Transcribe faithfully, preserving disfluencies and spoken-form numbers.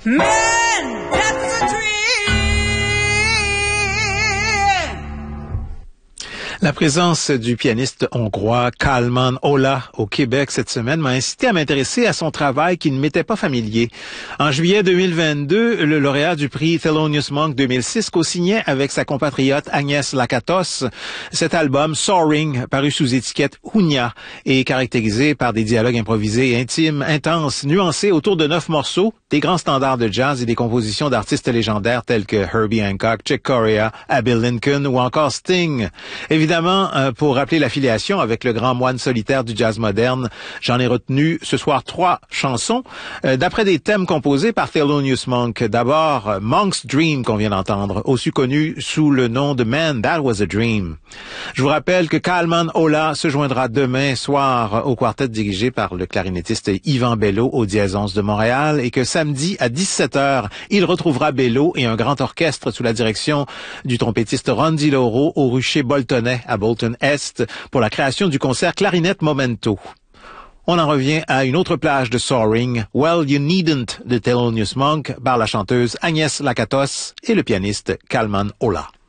Man, that's a dream. La présence du pianiste hongrois Kálmán Olah au Québec cette semaine m'a incité à m'intéresser à son travail qui ne m'était pas familier. En juillet deux mille vingt-deux, le lauréat du prix Thelonious Monk deux mille six co-signait avec sa compatriote Agnès Lakatos cet album Soaring, paru sous étiquette Hunya et caractérisé par des dialogues improvisés, intimes, intenses, nuancés autour de neuf morceaux, des grands standards de jazz et des compositions d'artistes légendaires tels que Herbie Hancock, Chick Corea, Abbey Lincoln ou encore Sting. Évidemment, Évidemment, pour rappeler l'affiliation avec le grand moine solitaire du jazz moderne, j'en ai retenu ce soir trois chansons, euh, d'après des thèmes composés par Thelonious Monk. D'abord, Monk's Dream qu'on vient d'entendre, aussi connu sous le nom de Man, That Was a Dream. Je vous rappelle que Kálmán Olah se joindra demain soir au quartet dirigé par le clarinettiste Yvan Bello au Dièse onze de Montréal et que samedi à dix-sept heures, il retrouvera Bello et un grand orchestre sous la direction du trompettiste Ron DiLauro au Rucher Boltonais à Bolton Est pour la création du concert Clarinette Momento. On en revient à une autre plage de Soaring, Well You Needn't de Thelonious Monk par la chanteuse Agnès Lakatos et le pianiste Kálmán Olah.